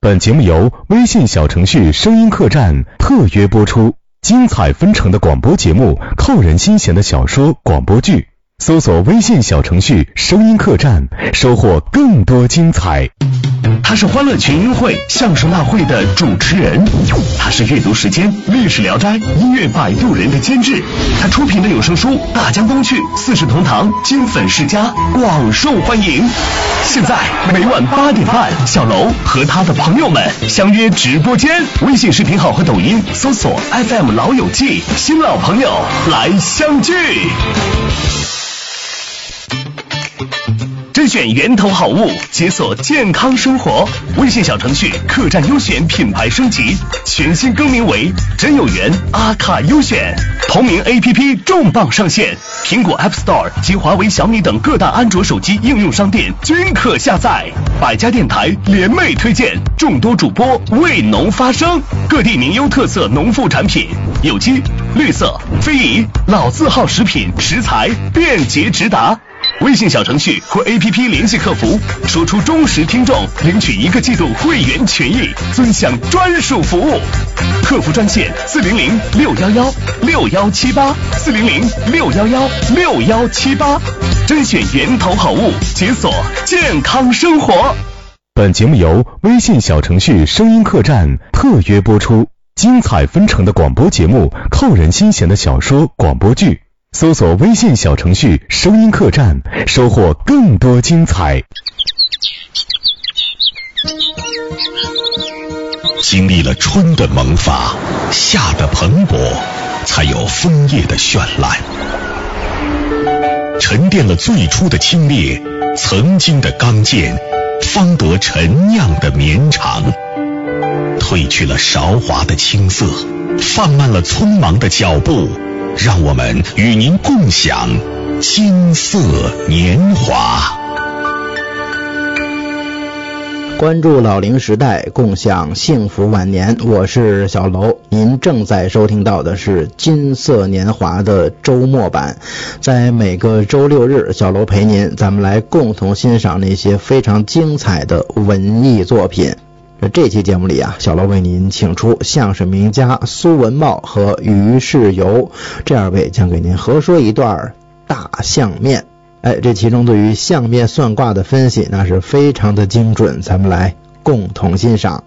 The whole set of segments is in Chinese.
本节目由微信小程序声音客栈特约播出，精彩纷呈的广播节目，扣人心弦的小说广播剧，搜索微信小程序声音客栈，收获更多精彩。他是欢乐群英会相声大会的主持人，他是阅读时间历史聊斋音乐摆渡人的监制，他出品的有声书《大江东去》四世同堂金粉世家广受欢迎。现在每晚8点半，小楼和他的朋友们相约直播间，微信视频号和抖音搜索 FM 老友记，新老朋友来相聚。甄选源头好物，解锁健康生活。微信小程序客栈优选品牌升级，全新更名为真有缘阿卡优选。同名 APP 重磅上线，苹果 App Store 及华为、小米等各大安卓手机应用商店均可下载。百家电台联袂推荐，众多主播为农发声，各地名优特色农副产品，有机、绿色、非遗、老字号食品食材便捷直达。微信小程序或 APP 联系客服，说出忠实听众，领取1个季度会员权益，尊享专属服务。客服专线400-611-6178，400-611-6178，甄选源头好物，解锁健康生活。本节目由微信小程序声音客栈特约播出，精彩纷呈的广播节目，扣人心弦的小说广播剧，搜索微信小程序声音客栈，收获更多精彩。经历了春的萌发，夏的蓬勃，才有枫叶的绚烂。沉淀了最初的清冽，曾经的刚健，方得陈酿的绵长。褪去了韶华的青涩，放慢了匆忙的脚步，让我们与您共享金色年华。 关注老龄时代，共享幸福晚年，我是小楼。您正在收听到的是金色年华的周末版，在每个周六日，小楼陪您，咱们来共同欣赏那些非常精彩的文艺作品。这期节目里小楼为您请出相声名家苏文茂和于世友，这2位将给您合说一段大相面。这其中对于相面算卦的分析那是非常的精准，咱们来共同欣赏。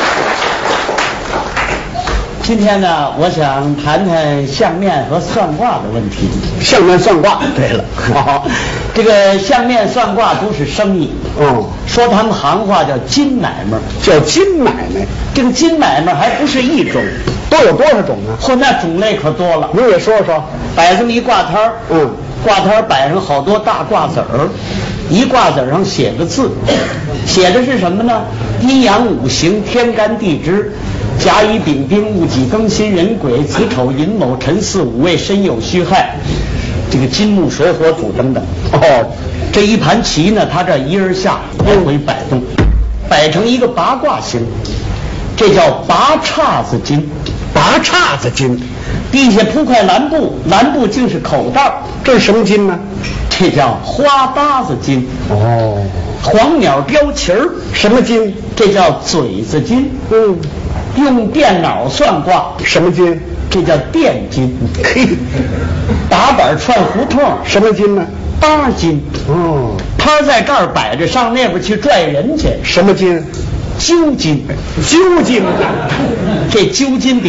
今天呢，我想谈谈相面和算卦的问题。 相面算卦， 对了，这个相面算卦都是生意，说他们行话叫金买卖， 叫金买卖。 这个金买卖还不是一种， 都有多少种呢？ 那种类可多了。 您也说说。 摆这么一挂摊儿，挂摊摆上好多大卦子儿，一卦子上写个字，写的是什么呢？阴阳五行，天干地支，甲乙丙丁戊己庚辛壬癸子丑寅卯辰巳午未申酉戌亥，这个金木水火土等等。这一盘棋呢，它这一而下来回摆动，摆成一个八卦形，这叫八叉子金。 八叉子金， 地下铺块蓝布，蓝布竟是口袋， 这是什么金呢？ 这叫花搭子金。黄鸟雕旗儿， 什么金？ 这叫嘴子金。用电脑算卦， 什么金？ 这叫电金。打板串胡同， 什么金呢？ 搭金。摊在这儿摆着，上那边去拽人去， 什么金？ 揪金。 揪金。 这揪金